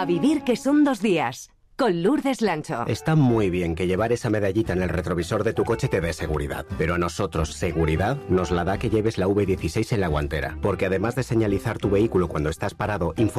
A vivir que son 2 días. Con Lourdes Lancho. Está muy bien que llevar esa medallita en el retrovisor de tu coche te dé seguridad, pero a nosotros seguridad nos la da que lleves la V16 en la guantera, porque además de señalizar tu vehículo cuando estás parado,